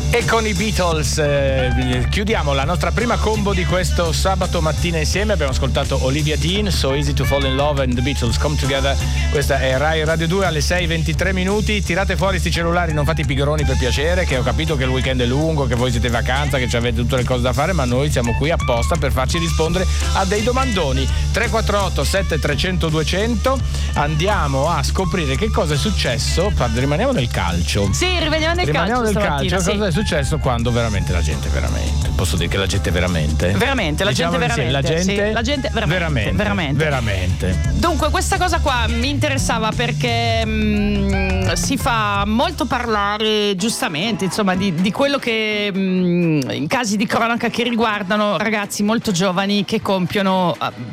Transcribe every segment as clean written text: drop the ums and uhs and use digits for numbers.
E con i Beatles chiudiamo la nostra prima combo di questo sabato mattina insieme. Abbiamo ascoltato Olivia Dean, So Easy to Fall in Love and the Beatles Come Together. Questa è Rai Radio 2 alle 6:23 minuti. Tirate fuori sti cellulari, non fate i pigroni per piacere, che ho capito che il weekend è lungo, che voi siete in vacanza, che avete tutte le cose da fare, ma noi siamo qui apposta per farci rispondere a dei domandoni. 348 7300 200. Andiamo a scoprire che cosa è successo. Rimaniamo nel calcio. Sì, rimaniamo nel calcio. Cosa è successo quando veramente la gente posso dire che la gente veramente la gente veramente. Dunque questa cosa qua mi interessava perché si fa molto parlare giustamente, insomma, di quello che in casi di cronaca che riguardano ragazzi molto giovani che compiono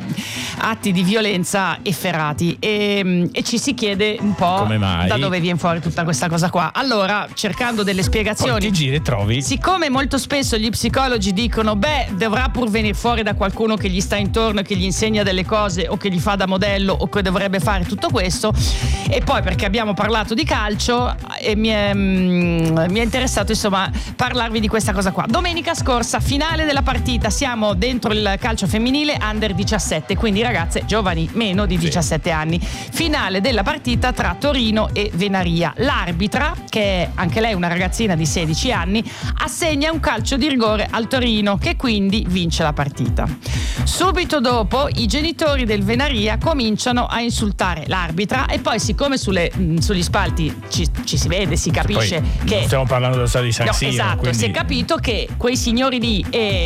atti di violenza efferati e ci si chiede un po' come mai, da dove viene fuori tutta questa cosa qua. Allora, cercando delle spiegazioni, poi ti giri e trovi, siccome molto spesso gli psicologi dicono dovrà pur venire fuori da qualcuno che gli sta intorno e che gli insegna delle cose o che gli fa da modello o che dovrebbe fare tutto questo, e poi perché abbiamo parlato di calcio e mi è interessato insomma parlarvi di questa cosa qua. Domenica scorsa, finale della partita, siamo dentro il calcio femminile under 17, quindi ragazze giovani meno di 17 anni. Finale della partita tra Torino e Venaria. L'arbitra, che è anche lei una ragazzina di 16 anni, assegna un calcio di rigore al Torino, che quindi vince la partita. Subito dopo i genitori del Venaria cominciano a insultare l'arbitra e poi, siccome sugli spalti ci si vede, si capisce che stiamo parlando dello stadio di San Siro, esatto, quindi si è capito che quei signori lì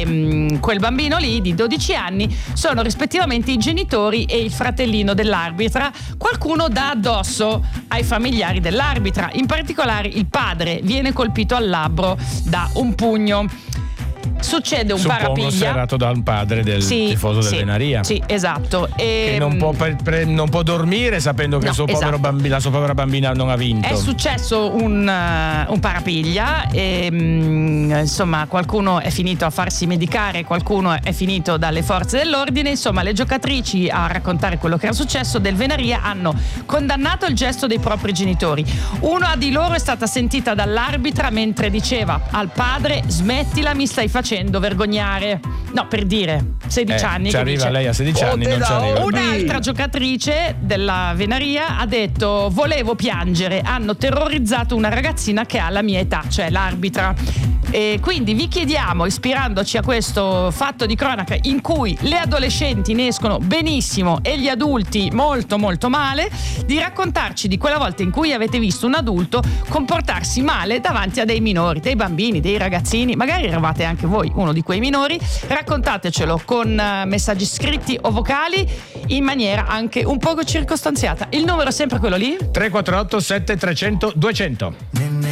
e quel bambino lì di 12 anni sono rispettivamente i genitori e il fratellino dell'arbitra. Qualcuno dà addosso ai familiari dell'arbitra, in particolare il padre viene colpito al labbro da un pugno. Succede un parapiglia serrato da un padre del tifoso del Venaria. Sì, esatto. Che non può dormire sapendo che la sua povera bambina non ha vinto. È successo un parapiglia e insomma qualcuno è finito a farsi medicare, qualcuno è finito dalle forze dell'ordine. Insomma, le giocatrici, a raccontare quello che era successo, del Venaria hanno condannato il gesto dei propri genitori. Una di loro è stata sentita dall'arbitra mentre diceva al padre: smettila, mi stai facendo vergognare. No, per dire, 16 anni. Ci arriva lei a 16 anni, non ci arriva. Un'altra giocatrice della Venaria ha detto: volevo piangere, hanno terrorizzato una ragazzina che ha la mia età, cioè l'arbitra. E quindi vi chiediamo, ispirandoci a questo fatto di cronaca in cui le adolescenti ne escono benissimo e gli adulti molto molto male, di raccontarci di quella volta in cui avete visto un adulto comportarsi male davanti a dei minori, dei bambini, dei ragazzini. Magari eravate anche voi uno di quei minori. Raccontatecelo con messaggi scritti o vocali in maniera anche un poco circostanziata. Il numero è sempre quello lì: 348 7300 200.